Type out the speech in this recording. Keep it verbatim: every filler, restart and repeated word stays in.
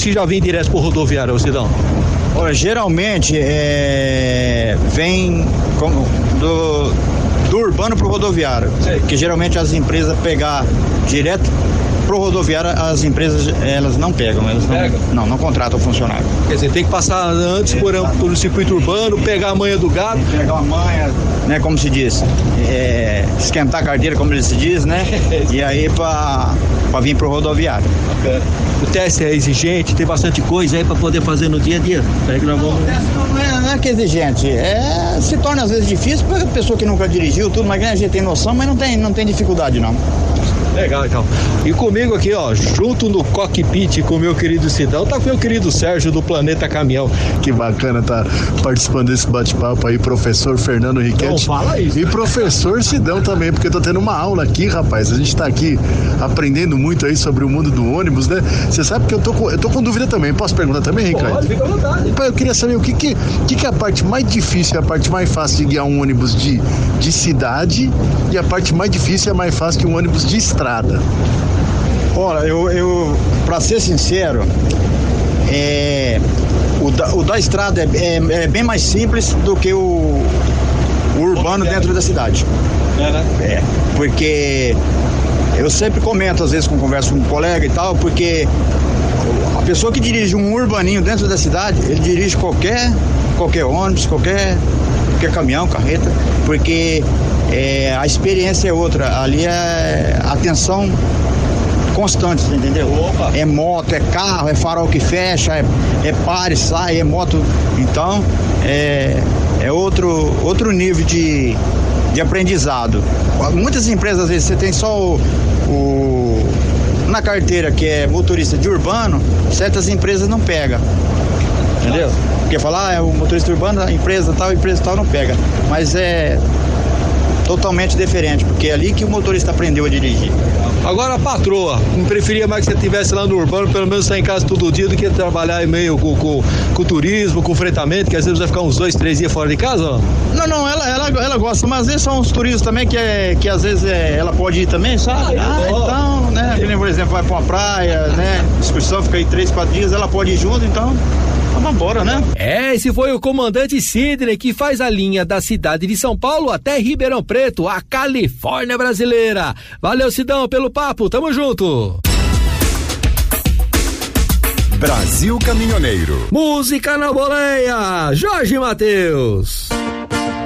que já vem direto pro rodoviário, ô Sidão? Olha, geralmente é, vem como, do, do urbano pro rodoviário, Sei. que geralmente as empresas pegar direto pro rodoviário, as empresas elas não pegam, elas não, Pega? não, não contratam funcionário. Quer dizer, tem que passar antes por, por um circuito urbano, pegar a manha do gado. Pegar a manha, né, como se diz, é, esquentar a carteira, como ele se diz, né, e aí pra, pra vir pro rodoviário. Okay. O teste é exigente, tem bastante coisa aí pra poder fazer no dia a dia. Aí que nós vamos... não, não, é, não é que é exigente, é, se torna às vezes difícil pra pessoa que nunca dirigiu, tudo, mas a gente tem noção, mas não tem, não tem dificuldade não. Legal, então. E comigo aqui, ó, junto no cockpit com o meu querido Sidão, tá com o meu querido Sérgio do Planeta Caminhão. Que bacana tá participando desse bate-papo aí, professor Fernando Riquetti. Não fala isso. E professor Sidão também, porque eu tô tendo uma aula aqui, rapaz. A gente tá aqui aprendendo muito aí sobre o mundo do ônibus, né? Você sabe que eu tô com, eu tô com dúvida também. Posso perguntar também, Ricardo? Pode, fica à vontade. Eu queria saber o que que, que que é a parte mais difícil e a parte mais fácil de guiar um ônibus de, de cidade e a parte mais difícil é mais fácil que um ônibus de estrada. Olha, eu, eu pra ser sincero, é, o, da, o da estrada é, é, é bem mais simples do que o, o urbano dentro da cidade. É, né? É, porque eu sempre comento, às vezes, com converso com um colega e tal, porque a pessoa que dirige um urbaninho dentro da cidade, ele dirige qualquer, qualquer ônibus, qualquer, qualquer caminhão, carreta, porque é, a experiência é outra, ali é atenção constante, entendeu? Opa. É moto, é carro, é farol que fecha, é, é pare, sai, é moto, então é, é outro, outro nível de, de aprendizado. Muitas empresas, às vezes, você tem só o, o na carteira que é motorista de urbano, certas empresas não pegam, entendeu? Porque falar, ah, é o motorista urbano, a empresa tal, a empresa tal não pega, mas é totalmente diferente, porque é ali que o motorista aprendeu a dirigir. Agora a patroa, não preferia mais que você estivesse lá no urbano, pelo menos estar em casa todo dia, do que trabalhar em meio com, com, com o turismo, com o fretamento, que às vezes vai ficar uns dois, três dias fora de casa, ó? Não, não, ela, ela, ela gosta, mas às vezes são os turistas também que, é, que às vezes é, ela pode ir também, sabe? Ah, ah então, né, por exemplo, vai pra uma praia, né, excursão, fica aí três, quatro dias, ela pode ir junto, então... Vamos embora, né? É, esse foi o comandante Sidney, que faz a linha da cidade de São Paulo até Ribeirão Preto, a Califórnia brasileira. Valeu, Sidão, pelo papo, tamo junto. Brasil Caminhoneiro. Música na boleia, Jorge Mateus.